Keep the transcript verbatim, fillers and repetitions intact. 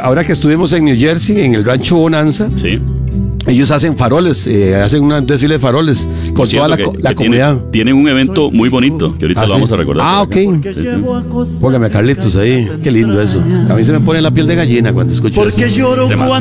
ahora que estuvimos en New Jersey, en el rancho Bonanza, sí. ellos hacen faroles, eh, hacen un desfile de faroles con toda la, que, la que comunidad. Tienen, tienen un evento muy bonito que ahorita ¿Ah, lo sí? vamos a recordar. Ah, ok. Sí, sí. Póngame a Carlitos ahí. Qué lindo eso. A mí se me pone la piel de gallina cuando escucho Porque eso. lloro Demasiado. cuando